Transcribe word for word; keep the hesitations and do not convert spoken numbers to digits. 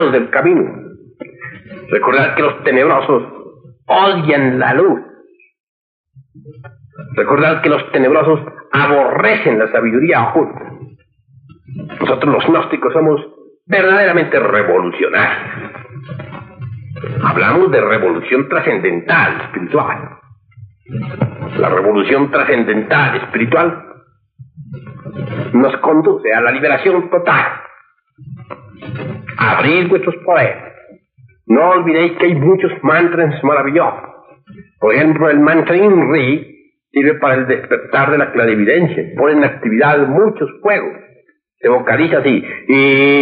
del camino. Recordad que los tenebrosos odian la luz. Recordad que los tenebrosos aborrecen la sabiduría oculta. Nosotros los gnósticos somos verdaderamente revolucionarios. Hablamos de revolución trascendental, espiritual. La revolución trascendental, espiritual, nos conduce a la liberación total. Abrid vuestros poderes. No olvidéis que hay muchos mantras maravillosos. Por ejemplo, el mantra Inri sirve para el despertar de la clarividencia. Pone en actividad muchos fuegos. Se vocaliza así. Y